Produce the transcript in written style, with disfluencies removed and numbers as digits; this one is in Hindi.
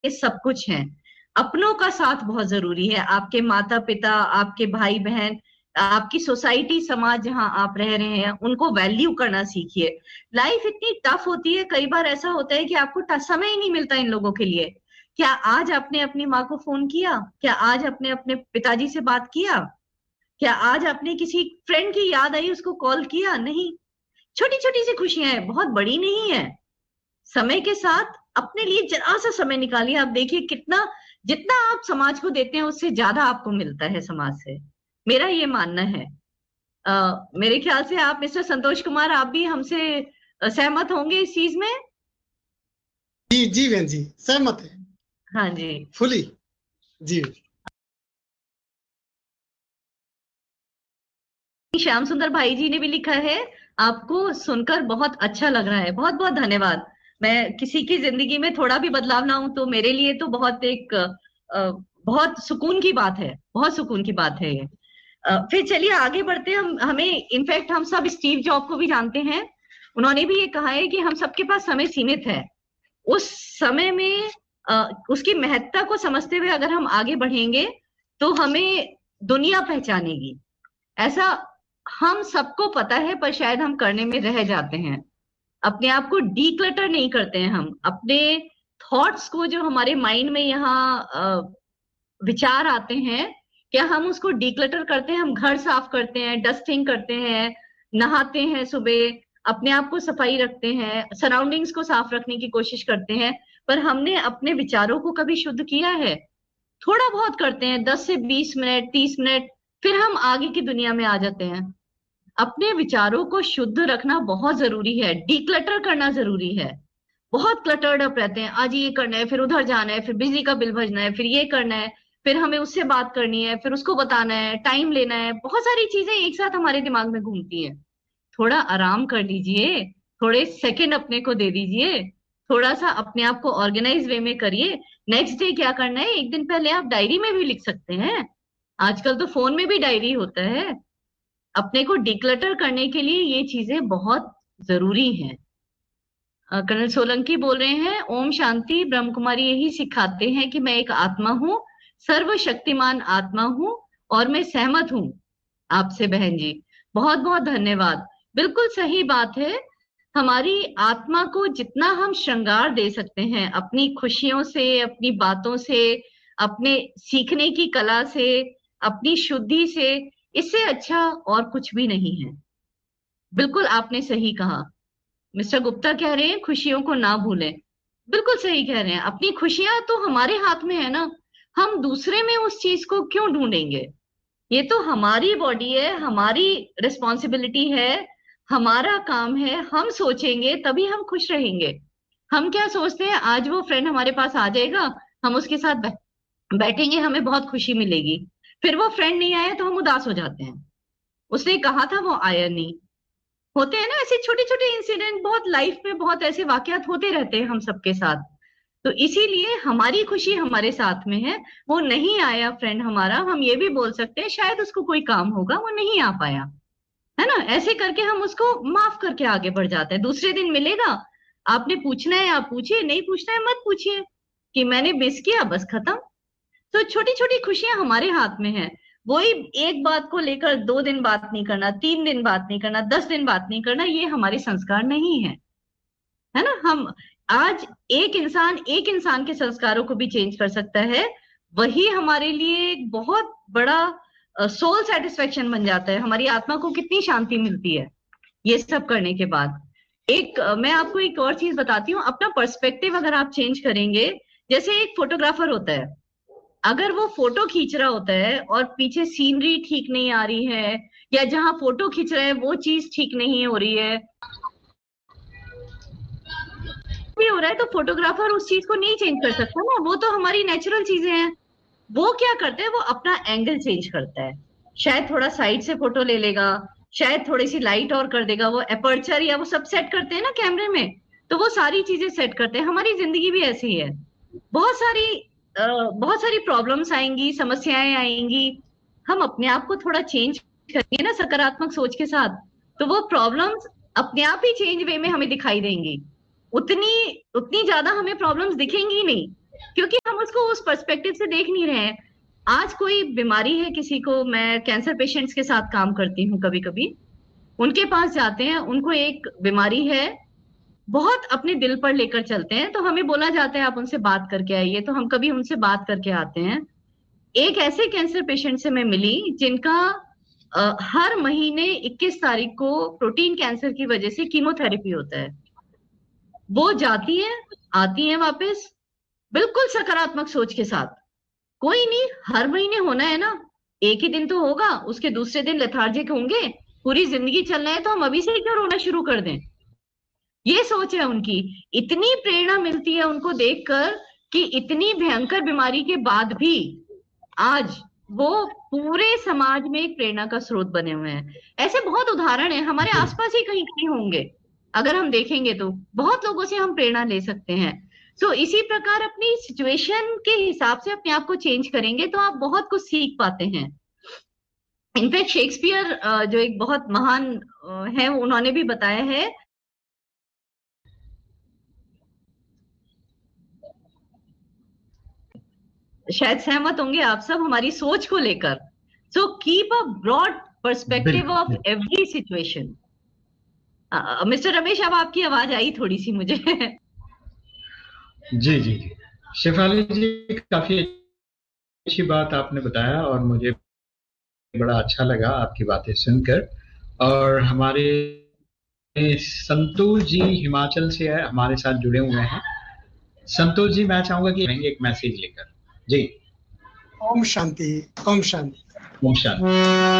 ये सब कुछ है। अपनों का साथ बहुत जरूरी है, आपके माता पिता, आपके भाई बहन, आपकी सोसाइटी, समाज जहां आप रह रहे हैं, उनको वैल्यू करना सीखिए। लाइफ इतनी टफ होती है, कई बार ऐसा होता है कि आपको समय ही नहीं मिलता इन लोगों के लिए। क्या आज आपने अपनी माँ को फोन किया? क्या आज आपने अपने पिताजी से बात किया? क्या आज आपने किसी फ्रेंड की याद आई, उसको कॉल किया? नहीं। छोटी छोटी सी खुशियां हैं, बहुत बड़ी नहीं है। समय के साथ अपने लिए जरा सा समय निकालिए, आप देखिए कितना, जितना आप समाज को देते हैं उससे ज्यादा आपको मिलता है समाज से। मेरा ये मानना है। मेरे ख्याल से आप मिस्टर संतोष कुमार, आप भी हमसे सहमत होंगे इस चीज में। जी जी बहन जी, सहमत है, हाँ जी। फुली। जी। श्याम सुंदर भाई जी ने भी लिखा है, आपको सुनकर बहुत अच्छा लग रहा है, बहुत बहुत धन्यवाद। मैं किसी की जिंदगी में थोड़ा भी बदलाव ना हो तो मेरे लिए तो बहुत एक बहुत सुकून की बात है, बहुत सुकून की बात है ये। फिर चलिए आगे बढ़ते हैं। हम हमें इनफैक्ट हम सब स्टीव जॉब को भी जानते हैं। उन्होंने भी ये कहा है कि हम सबके पास समय सीमित है। उस समय में उसकी महत्ता को समझते हुए अगर हम आगे बढ़ेंगे तो हमें दुनिया पहचानेगी। ऐसा हम सबको पता है, पर शायद हम करने में रह जाते हैं। अपने आप को डीक्लटर नहीं करते हैं हम अपने थॉट्स को, जो हमारे माइंड में यहाँ विचार आते हैं, क्या हम उसको डीक्लटर करते हैं? हम घर साफ करते हैं, डस्टिंग करते हैं, नहाते हैं सुबह, अपने आप को सफाई रखते हैं, सराउंडिंग्स को साफ रखने की कोशिश करते हैं, पर हमने अपने विचारों को कभी शुद्ध किया है? थोड़ा बहुत करते हैं, 10 से 20 मिनट, 30 मिनट, फिर हम आगे की दुनिया में आ जाते हैं। अपने विचारों को शुद्ध रखना बहुत जरूरी है, डीक्लटर करना जरूरी है। बहुत क्लटर्ड अप रहते हैं, आज ये करना है, फिर उधर जाना है, फिर बिजली का बिल भरना है, फिर ये करना है, फिर हमें उससे बात करनी है, फिर उसको बताना है, टाइम लेना है, बहुत सारी चीजें एक साथ हमारे दिमाग में घूमती हैं। थोड़ा आराम कर लीजिए, थोड़े सेकंड अपने को दे दीजिए, थोड़ा सा अपने आप को ऑर्गेनाइज वे में करिए। नेक्स्ट डे क्या करना है, एक दिन पहले आप डायरी में भी लिख सकते हैं। आजकल तो फोन में भी डायरी होता है। अपने को डिक्लटर करने के लिए ये चीजें बहुत जरूरी हैं। कर्नल सोलंकी बोल रहे हैं, ओम शांति। ब्रह्म कुमारी यही सिखाते हैं कि मैं एक आत्मा हूँ, सर्वशक्तिमान आत्मा हूँ, और मैं सहमत हूँ आपसे बहन जी। बहुत बहुत धन्यवाद। बिल्कुल सही बात है। हमारी आत्मा को जितना हम श्रृंगार दे सकते हैं अपनी खुशियों से, अपनी बातों से, अपने सीखने की कला से, अपनी शुद्धि से, इससे अच्छा और कुछ भी नहीं है। बिल्कुल आपने सही कहा। मिस्टर गुप्ता कह रहे हैं खुशियों को ना भूलें। बिल्कुल सही कह रहे हैं, अपनी खुशियां तो हमारे हाथ में है ना। हम दूसरे में उस चीज को क्यों ढूंढेंगे? ये तो हमारी बॉडी है, हमारी रिस्पॉन्सिबिलिटी है, हमारा काम है। हम सोचेंगे तभी हम खुश रहेंगे। हम क्या सोचते हैं, आज वो फ्रेंड हमारे पास आ जाएगा, हम उसके साथ बैठेंगे, हमें बहुत खुशी मिलेगी। फिर वो फ्रेंड नहीं आया तो हम उदास हो जाते हैं, उसने कहा था वो आया नहीं। होते हैं ना ऐसे छोटे छोटे इंसिडेंट, बहुत लाइफ में बहुत ऐसे वाकयात होते रहते हैं हम सबके साथ। तो इसीलिए हमारी खुशी हमारे साथ में है। वो नहीं आया फ्रेंड हमारा, हम ये भी बोल सकते हैं शायद उसको कोई काम होगा, वो नहीं आ पाया, है ना। ऐसे करके हम उसको माफ करके आगे बढ़ जाते हैं। दूसरे दिन मिलेगा, आपने पूछना है आप पूछिए, नहीं पूछना है मत पूछिए, कि मैंने मिस किया, बस खत्म। तो छोटी छोटी खुशियां हमारे हाथ में है। वही एक बात को लेकर 2 दिन बात नहीं करना, 3 दिन बात नहीं करना, 10 दिन बात नहीं करना, ये हमारे संस्कार नहीं है, है ना। हम आज एक इंसान के संस्कारों को भी चेंज कर सकता है। वही हमारे लिए एक बहुत बड़ा सोल सेटिस्फेक्शन बन जाता है। हमारी आत्मा को कितनी शांति मिलती है ये सब करने के बाद। मैं आपको एक और चीज बताती हूँ, अपना पर्सपेक्टिव अगर आप चेंज करेंगे। जैसे एक फोटोग्राफर होता है, अगर वो फोटो खींच रहा होता है और पीछे सीनरी ठीक नहीं आ रही है, या जहां फोटो खींच रहे हैं वो चीज ठीक नहीं हो रही है, भी हो रहा है, तो फोटोग्राफर उस चीज को नहीं चेंज कर सकता ना, वो तो हमारी नेचुरल चीजें हैं। वो क्या करते हैं, वो अपना एंगल चेंज करता है। शायद थोड़ा साइड से फोटो ले लेगा, शायद थोड़ी सी लाइट और कर देगा, वो एपर्चर या वो सब सेट करते हैं ना कैमरे में। तो वो सारी चीजें सेट करते हैं। हमारी जिंदगी भी ऐसी है। बहुत सारी बहुत सारी प्रॉब्लम्स आएंगी, समस्याएं आएंगी। हम अपने आप को थोड़ा चेंज करेंगे ना सकारात्मक सोच के साथ, तो वो प्रॉब्लम्स अपने आप ही चेंज वे में हमें दिखाई देंगी। उतनी उतनी ज्यादा हमें प्रॉब्लम्स दिखेंगी नहीं। क्योंकि हम उसको उस पर्सपेक्टिव से देख नहीं रहे हैं। आज कोई बीमारी है किसी को, मैं कैंसर पेशेंट्स के साथ काम करती हूँ कभी कभी, उनके पास जाते हैं, उनको एक बीमारी है, बहुत अपने दिल पर लेकर चलते हैं, तो हमें बोला जाता है आप उनसे बात करके आइए, तो हम कभी उनसे बात करके आते हैं। एक ऐसे कैंसर पेशेंट से मैं मिली जिनका हर महीने 21 तारीख को प्रोटीन कैंसर की वजह से कीमोथेरेपी होता है। वो जाती है, आती है वापस, बिल्कुल सकारात्मक सोच के साथ, कोई नहीं, हर महीने होना है ना, एक ही दिन तो होगा, उसके दूसरे दिन लेथार्जिक होंगे, पूरी जिंदगी चलना है तो हम अभी से ही क्यों रोना शुरू कर दें। ये सोच है उनकी। इतनी प्रेरणा मिलती है उनको देखकर कि इतनी भयंकर बीमारी के बाद भी आज वो पूरे समाज में एक प्रेरणा का स्रोत बने हुए हैं। ऐसे बहुत उदाहरण हैं, हमारे जी आसपास ही कहीं कहीं होंगे, अगर हम देखेंगे तो बहुत लोगों से हम प्रेरणा ले सकते हैं। सो इसी प्रकार अपनी सिचुएशन के हिसाब से अपने आप को चेंज करेंगे तो आप बहुत कुछ सीख पाते हैं। इनफैक्ट शेक्सपियर जो एक बहुत महान है, उन्होंने भी बताया है, शायद सहमत होंगे आप सब हमारी सोच को लेकर। So keep a broad perspective of बिल्कुल। Every situation. मिस्टर रमेश, अब आपकी आवाज आई थोड़ी सी मुझे। जी जी जी, शेफाली जी, काफी अच्छी बात आपने बताया और मुझे बड़ा अच्छा लगा आपकी बातें सुनकर। और हमारे संतोष जी हिमाचल से है, हमारे साथ जुड़े हुए हैं। संतोष जी, मैं चाहूंगा कि एक मैसेज लेकर। जी। ओम शांति। ओम शांति। ओम शांति।